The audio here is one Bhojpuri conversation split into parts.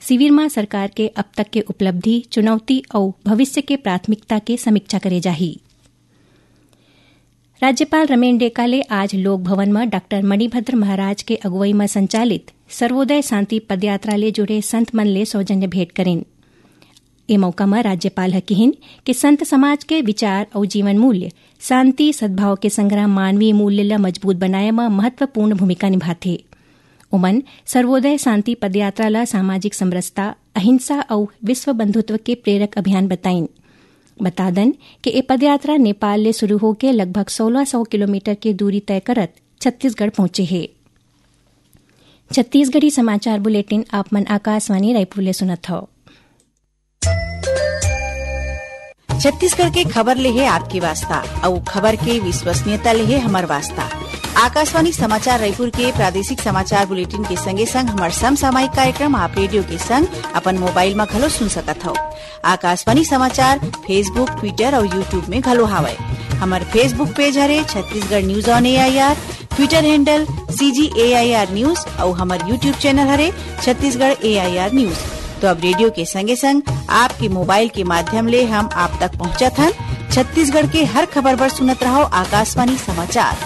शिविर में सरकार के अब तक के उपलब्धि, चुनौती और भविष्य के प्राथमिकता के समीक्षा करे जाही। राज्यपाल रमेन डेकाले आज लोक भवन में डॉक्टर मणिभद्र महाराज के अगुवाई में संचालित सर्वोदय शांति पदयात्रा ले जुड़े संत मन ले सौजन्य भेंट करें। ए मौका में राज्यपाल कहिन कि संत समाज के विचार और जीवन मूल्य शांति सद्भाव के संग्राम मानवीय मूल्य ला मजबूत बनाए में महत्वपूर्ण भूमिका निभाते। उमन सर्वोदय शांति पदयात्रा ला सामाजिक समरसता, अहिंसा और विश्व बंधुत्व के प्रेरक अभियान बताइन। बता दन कि ये पदयात्रा नेपाल ले शुरू होकर लगभग 1600 किलोमीटर की दूरी तय करत छत्तीसगढ़ पहुंचे है। छत्तीसगढ़ी समाचार बुलेटिन आप मन आकाशवाणी रायपुर ले सुनत हो। छत्तीसगढ़ के खबर ले है आपकी वास्ता और खबर के विश्वसनीयता ले है हमार वास्ता। आकाशवाणी समाचार रायपुर के प्रादेशिक समाचार बुलेटिन के संगे संग हमार समसामयिक कार्यक्रम आप रेडियो के संग अपन मोबाइल में घलो सुन सकत हो। आकाशवाणी समाचार फेसबुक, ट्विटर और यूट्यूब में घलो हावय। हमार फेसबुक पेज हरे Chhattisgarh news on AIR, Twitter handle CGAIR news और हमार यूट्यूब चैनल हरे छत्तीसगढ़ AIR न्यूज। तो अब रेडियो के संगे संग आपके मोबाइल के माध्यम ले हम आप तक पहुंचत हन। छत्तीसगढ़ के हर खबर पर सुनत रहो आकाशवाणी समाचार।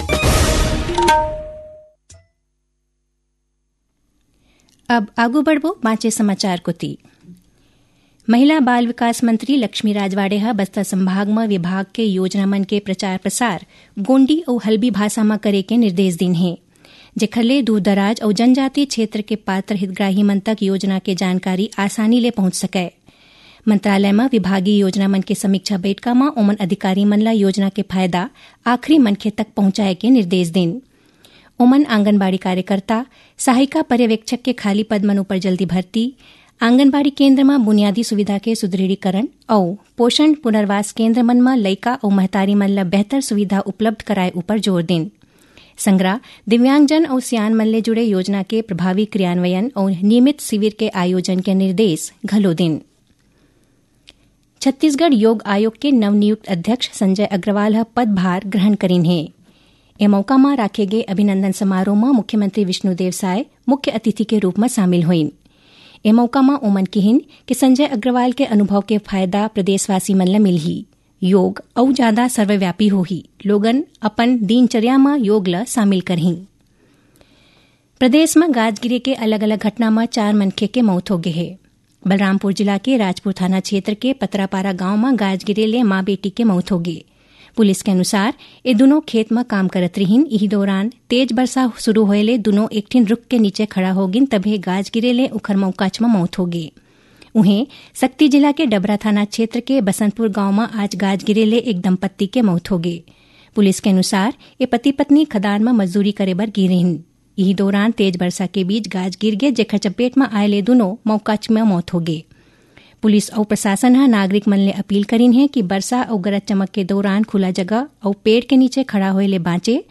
अब आगू बढ़बो बाँचे समाचार कोती। महिला बाल विकास मंत्री लक्ष्मी राजवाड़े बस्तर संभाग में विभाग के योजना मन के प्रचार प्रसार गोंडी और हल्बी भाषा में करे के निर्देश दिन है, जेखर ले दूर दराज और जनजातीय क्षेत्र के पात्र हितग्राही मन तक योजना के जानकारी आसानी ले पहुंच सके। मंत्रालय में विभागीय योजना मन के समीक्षा बैठका में ओमन अधिकारी मन ला योजना के फायदा आखिरी मनखे तक पहुंचाए के निर्देश दिन। ओमन आंगनबाड़ी कार्यकर्ता, सहायिका पर्यवेक्षक के खाली पद मन ऊपर जल्दी भर्ती, आंगनबाड़ी केंद्र में बुनियादी सुविधा के सुदृढ़ीकरण और पोषण पुनर्वास केंद्र मन में लइका और महतारी मन ला बेहतर सुविधा उपलब्ध कराए ऊपर जोर दिन। संग्रह दिव्यांगजन और सियान मन ले जुड़े योजना के प्रभावी क्रियान्वयन और नियमित शिविर के आयोजन के निर्देश घलो दिन। छत्तीसगढ़ योग आयोग के नवनियुक्त अध्यक्ष संजय अग्रवाल पदभार ग्रहण करीन है। ए मौका में राखे गए अभिनंदन समारोह में मुख्यमंत्री विष्णुदेव साय मुख्य अतिथि के रूप में शामिल हुईन। ए मौका में ओमन कहिन कि संजय अग्रवाल के अनुभव के फायदा प्रदेशवासी मन ला मिलही। योग और ज्यादा सर्वव्यापी होही, लोगन अपन दिनचर्या में योग ला शामिल करही। प्रदेश में गाज गिरे के अलग अलग घटना में 4 मनखे के मौत हो गए है। बलरामपुर जिला के राजपुर थाना क्षेत्र के पतरापारा गांव में गाज गिरे ले मां बेटी के मौत हो गई। पुलिस के अनुसार ये दोनों खेत में काम करत रहीन। इही दौरान तेज बरसा शुरू होएले दोनों एक ठिन रुख के नीचे खड़ा हो गिन, तभे गाज गिरे ले उखर मौकाच में मौत हो गई। उन्हें सक्ती जिला के डबरा थाना क्षेत्र के बसंतपुर गांव में आज गाज गिरे ले एक दंपत्ति के मौत हो गई। पुलिस के अनुसार ये पति पत्नी खदान में मजदूरी करे बर गिर रहीन। यही दौरान तेज बरसा के बीच गाज गिर गए, जेखर चपेट में आए ले दोनों मौकाच में मौत हो गई। पुलिस और प्रशासन नागरिक मन ले अपील करीन है कि बरसा और गरज चमक के दौरान खुला जगह और पेड़ के नीचे खड़ा होए ले बाँचे